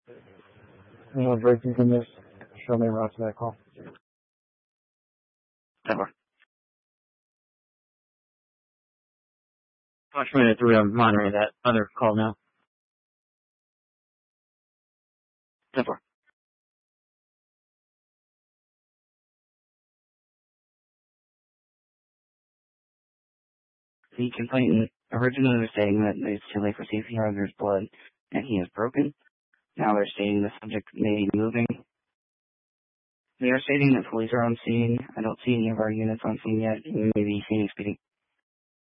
Anyone breaking from this? Show me route to that call. Never. Watch me to monitor that other call now. Never. The complainant originally was saying that it's too late for CPR, there's blood, and he is broken. Now they're stating the subject may be moving. They are stating that police are on scene. I don't see any of our units on scene yet. Maybe Phoenix PD.